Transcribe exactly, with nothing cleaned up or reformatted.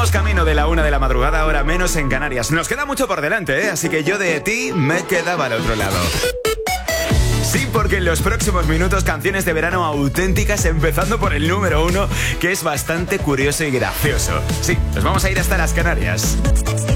Vamos camino de la una de la madrugada, ahora menos en Canarias. Nos queda mucho por delante, ¿eh? Así que yo de ti me quedaba al otro lado. Sí, porque en los próximos minutos canciones de verano auténticas, empezando por el número uno, que es bastante curioso y gracioso. Sí, nos vamos a ir hasta las Canarias.